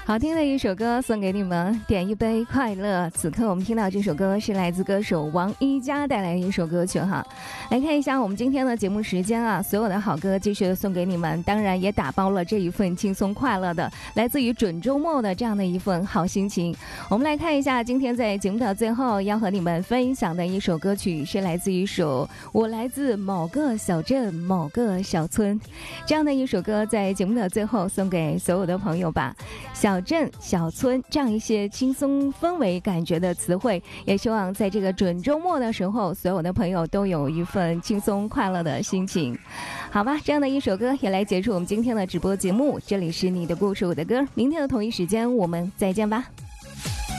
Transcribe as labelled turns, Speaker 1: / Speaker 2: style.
Speaker 1: 好听的一首歌送给你们，点一杯快乐。此刻我们听到这首歌是来自歌手王一佳带来的一首歌曲哈。来看一下我们今天的节目时间啊，所有的好歌继续送给你们，当然也打包了这一份轻松快乐的，来自于准周末的这样的一份好心情。我们来看一下今天在节目的最后要和你们分享的一首歌曲，是来自一首我来自某个小镇某个小村这样的一首歌，在节目的最后送给所有的朋友吧。小镇小村这样一些轻松氛围感觉的词汇，也希望在这个准周末的时候，所有的朋友都有一份轻松快乐的心情。好吧，这样的一首歌也来结束我们今天的直播节目。这里是你的故事我的歌，明天的同一时间我们再见吧。